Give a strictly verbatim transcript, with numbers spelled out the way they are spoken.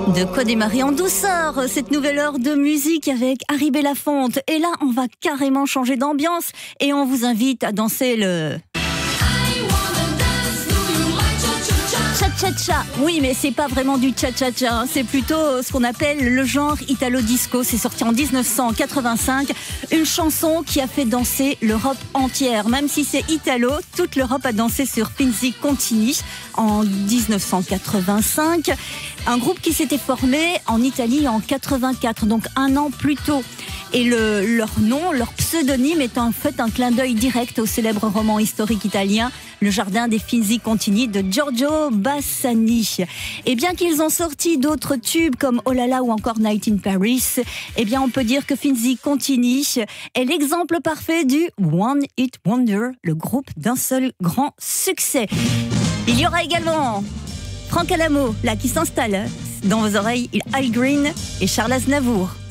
De quoi démarrer en douceur cette nouvelle heure de musique avec Harry Belafonte. Et là, on va carrément changer d'ambiance et on vous invite à danser le... Cha-cha-cha. Oui, mais c'est pas vraiment du cha-cha-cha, c'est plutôt ce qu'on appelle le genre italo-disco. C'est sorti en dix-neuf cent quatre-vingt-cinq, une chanson qui a fait danser l'Europe entière. Même si c'est italo, toute l'Europe a dansé sur Finzi Contini en dix-neuf cent quatre-vingt-cinq. Un groupe qui s'était formé en Italie en quatre-vingt-quatre, donc un an plus tôt. Et le, leur nom, leur pseudonyme est en fait un clin d'œil direct au célèbre roman historique italien Le Jardin des Finzi Contini de Giorgio Bassani. Et bien qu'ils ont sorti d'autres tubes comme Oh là là ou encore Night in Paris, eh bien on peut dire que Finzi Contini est l'exemple parfait du One Hit Wonder, le groupe d'un seul grand succès. Il y aura également Franck Alamo, là qui s'installe dans vos oreilles, Al Green et Charles Aznavour.